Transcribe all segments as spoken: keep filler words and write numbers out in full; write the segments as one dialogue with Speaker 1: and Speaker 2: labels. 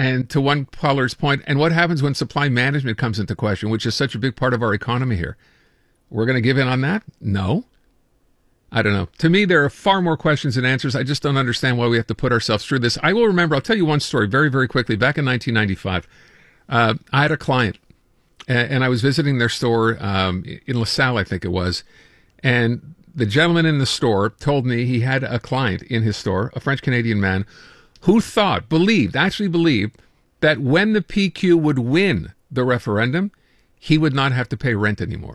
Speaker 1: And to one caller's point, and what happens when supply management comes into question, which is such a big part of our economy here? We're going to give in on that? No. I don't know. To me, there are far more questions than answers. I just don't understand why we have to put ourselves through this. I will remember, I'll tell you one story very, very quickly. Back in nineteen ninety-five, uh, I had a client, and, and I was visiting their store um, in LaSalle, I think it was, and the gentleman in the store told me he had a client in his store, a French-Canadian man, who thought, believed, actually believed, that when the P Q would win the referendum, he would not have to pay rent anymore.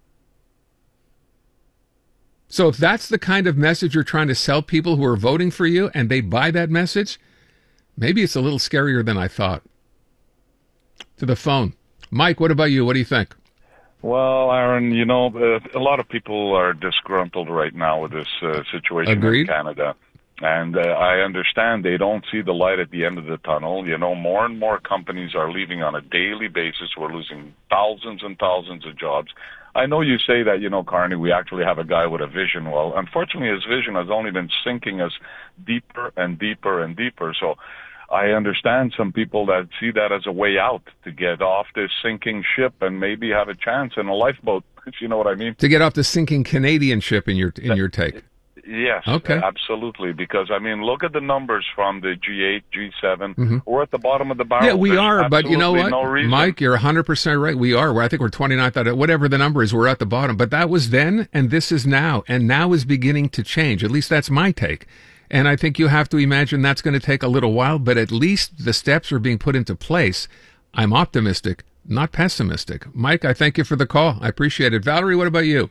Speaker 1: So if that's the kind of message you're trying to sell people who are voting for you and they buy that message, maybe it's a little scarier than I thought. To the phone. Mike, what about you? What do you think?
Speaker 2: Well, Aaron, you know, uh, a lot of people are disgruntled right now with this uh, situation
Speaker 1: Agreed.
Speaker 2: in Canada. And uh, I understand they don't see the light at the end of the tunnel. You know, more and more companies are leaving on a daily basis. We're losing thousands and thousands of jobs. I know you say that, you know, Carney, we actually have a guy with a vision. Well, unfortunately, his vision has only been sinking us deeper and deeper and deeper. So I understand some people that see that as a way out to get off this sinking ship and maybe have a chance in a lifeboat, if you know what I mean.
Speaker 1: To get off the sinking Canadian ship in your in
Speaker 2: that,
Speaker 1: your take.
Speaker 2: Yes,
Speaker 1: okay.
Speaker 2: Absolutely. Because, I mean, look at the numbers from the G eight, G seven. Mm-hmm. We're at the bottom of the barrel.
Speaker 1: Yeah, we
Speaker 2: There's
Speaker 1: are. But you know what,
Speaker 2: no
Speaker 1: Mike, you're one hundred percent right. We are. I think we're twenty-ninth, whatever the number is, we're at the bottom. But that was then, and this is now. And now is beginning to change. At least that's my take. And I think you have to imagine that's going to take a little while, but at least the steps are being put into place. I'm optimistic, not pessimistic. Mike, I thank you for the call. I appreciate it. Valerie, what about you?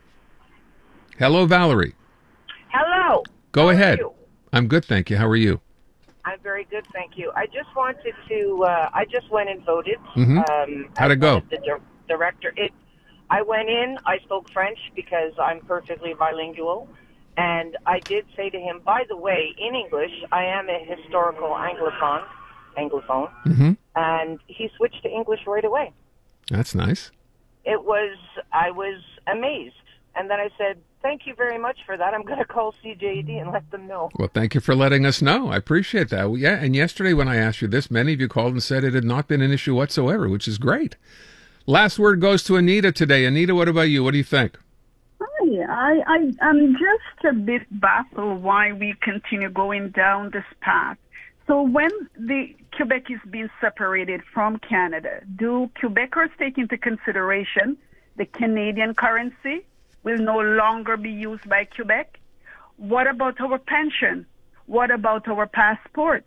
Speaker 1: Hello, Valerie.
Speaker 3: Hello.
Speaker 1: Go
Speaker 3: How
Speaker 1: ahead.
Speaker 3: Are you?
Speaker 1: I'm good, thank you. How are you?
Speaker 3: I'm very good, thank you. I just wanted to, uh, I just went and voted.
Speaker 1: Mm-hmm.
Speaker 3: Um,
Speaker 1: How'd it go?
Speaker 3: The di- director. It, I went in, I spoke French because I'm perfectly bilingual. And I did say to him, by the way, in English, I am a historical Anglophone, Anglophone.
Speaker 1: Mm-hmm.
Speaker 3: And he switched to English right away.
Speaker 1: That's nice.
Speaker 3: It was, I was amazed. And then I said, thank you very much for that. I'm going to call C J D and let them know.
Speaker 1: Well, thank you for letting us know. I appreciate that. Well, yeah, and yesterday when I asked you this, many of you called and said it had not been an issue whatsoever, which is great. Last word goes to Anita today. Anita, what about you? What do you think?
Speaker 4: Hi, I, I, I'm just a bit baffled why we continue going down this path. So when the Quebec is being separated from Canada, do Quebecers take into consideration the Canadian currency will no longer be used by Quebec? What about our pension? What about our passport?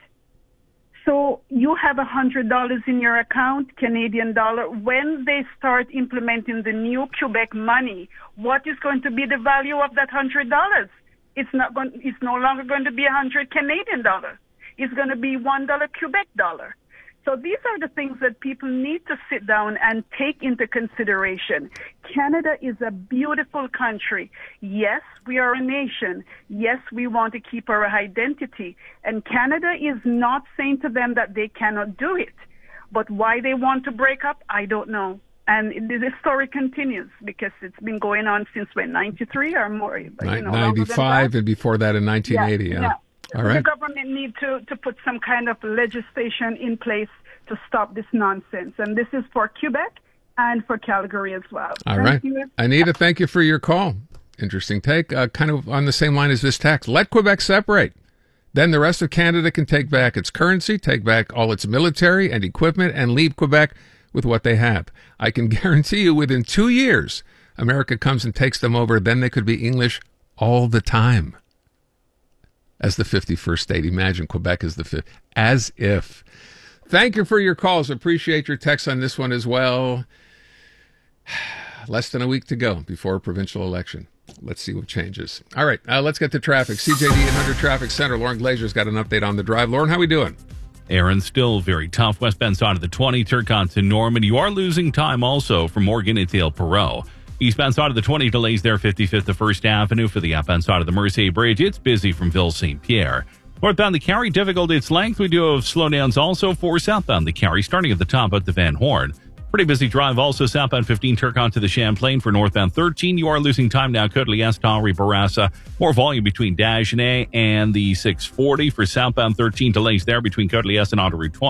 Speaker 4: So you have one hundred dollars in your account, Canadian dollar. When they start implementing the new Quebec money, what is going to be the value of that one hundred dollars? It's not going, it's no longer going to be one hundred Canadian dollars. It's going to be one dollar Quebec dollar. So these are the things that people need to sit down and take into consideration. Canada is a beautiful country. Yes, we are a nation. Yes, we want to keep our identity. And Canada is not saying to them that they cannot do it. But why they want to break up, I don't know. And the story continues because it's been going on since when, ninety-three or more? You know,
Speaker 1: ninety-five and before that in nineteen eighty, yeah. yeah. All right.
Speaker 4: The government need to, to put some kind of legislation in place to stop this nonsense. And this is for Quebec and for Calgary as well.
Speaker 1: All
Speaker 4: thank
Speaker 1: right.
Speaker 4: You.
Speaker 1: Anita, thank you for your call. Interesting take. Uh, kind of on the same line as this text. Let Quebec separate. Then the rest of Canada can take back its currency, take back all its military and equipment, and leave Quebec with what they have. I can guarantee you within two years, America comes and takes them over. Then they could be English all the time. As the fifty-first state. Imagine Quebec is the fifth. As if. Thank you for your calls. Appreciate your texts on this one as well. Less than a week to go before a provincial election. Let's see what changes. All right, uh, let's get to traffic. C J D eight hundred Traffic Center. Lauren Glazer's got an update on the drive. Lauren, how we doing?
Speaker 5: Aaron, still very tough. Westbound side of the twenty, Turcotte to Norman. You are losing time also from Morgan into El Perot. Eastbound side of the twenty, delays there, fifty-fifth to First Avenue. For the outbound side of the Mercier Bridge, it's busy from Ville Saint Pierre. Northbound the Carry, difficult its length. We do have slowdowns also for southbound the Carry, starting at the top at the Van Horn. Pretty busy drive also southbound fifteen, Turcotte to the Champlain. For northbound thirteen, you are losing time now, Côte-Liesse, Henri Bourassa. More volume between Dagenais and the six forty. For southbound thirteen, delays there between Côte-Liesse and Autoroute twenty.